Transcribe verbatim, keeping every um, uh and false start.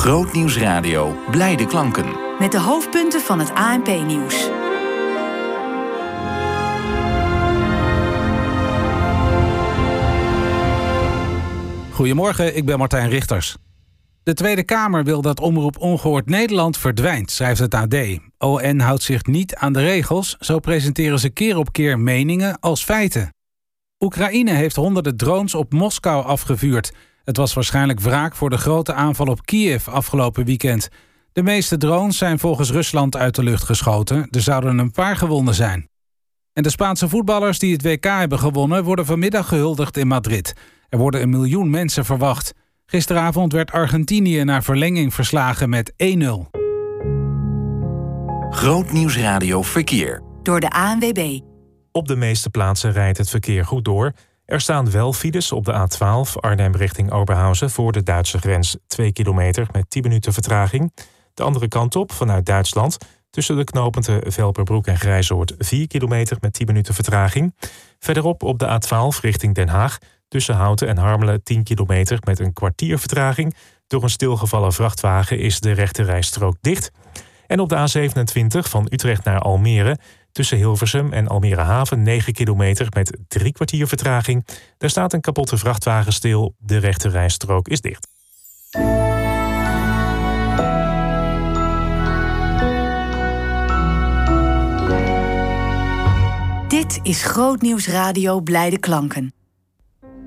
Grootnieuws Radio, blijde klanken. Met de hoofdpunten van het A N P-nieuws. Goedemorgen, ik ben Martijn Richters. De Tweede Kamer wil dat Omroep Ongehoord Nederland verdwijnt, schrijft het A D. O N houdt zich niet aan de regels, zo presenteren ze keer op keer meningen als feiten. Oekraïne heeft honderden drones op Moskou afgevuurd. Het was waarschijnlijk wraak voor de grote aanval op Kiev afgelopen weekend. De meeste drones zijn volgens Rusland uit de lucht geschoten. Er zouden een paar gewonden zijn. En de Spaanse voetballers die het W K hebben gewonnen worden vanmiddag gehuldigd in Madrid. Er worden een miljoen mensen verwacht. Gisteravond werd Argentinië naar verlenging verslagen met één nul. Grootnieuws Radio Verkeer. Door de A N W B. Op de meeste plaatsen rijdt het verkeer goed door. Er staan wel files op de A twaalf Arnhem richting Oberhausen voor de Duitse grens twee kilometer met tien minuten vertraging. De andere kant op vanuit Duitsland tussen de knooppunten Velperbroek en Grijzoord vier kilometer met tien minuten vertraging. Verderop op de A twaalf richting Den Haag tussen Houten en Harmelen tien kilometer met een kwartier vertraging. Door een stilgevallen vrachtwagen is de rechterrijstrook dicht. En op de A zevenentwintig van Utrecht naar Almere tussen Hilversum en Almere Haven negen kilometer met drie kwartier vertraging. Daar staat een kapotte vrachtwagen stil. De rechterrijstrook is dicht. Dit is Grootnieuws Radio Blijde Klanken.